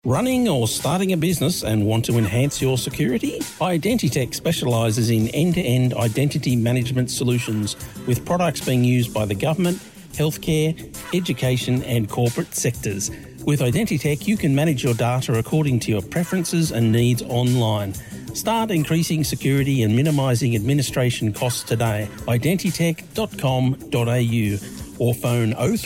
Running or starting a business and want to enhance your security? Identitech specialises in end-to-end identity management solutions with products being used by the government, healthcare, education and corporate sectors. With Identitech, you can manage your data according to your preferences and needs online. Start increasing security and minimising administration costs today. Identitech.com.au or phone